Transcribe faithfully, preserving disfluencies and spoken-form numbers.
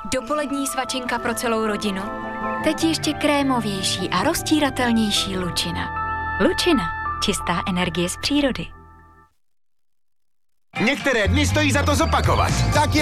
Dopolední svačinka pro celou rodinu. Teď ještě krémovější a roztíratelnější Lučina. Lučina. Čistá energie z přírody. Některé dny stojí za to zopakovat. Tak je